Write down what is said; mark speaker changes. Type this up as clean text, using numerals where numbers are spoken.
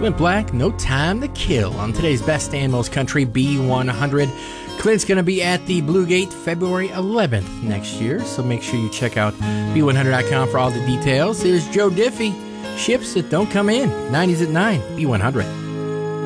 Speaker 1: Clint Black, No Time to Kill on today's Best and Most Country B100. Clint's going to be at the Blue Gate February 11th next year, so make sure you check out B100.com for all the details. Here's Joe Diffie, Ships That Don't Come In, 90s at 9, B100.